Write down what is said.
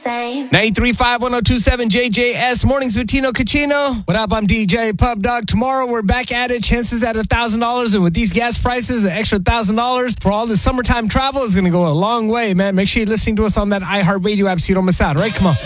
same. 93.5, 102.7 JJS. Mornings with Tino Cucino. What up? I'm DJ Pub Dog. Tomorrow we're back at it. Chances at $1,000. And with these gas prices, the extra $1,000 for all the summertime travel is going to go a long way, man. Make sure you're listening to us on that iHeartRadio app so you don't miss out. All right, come on.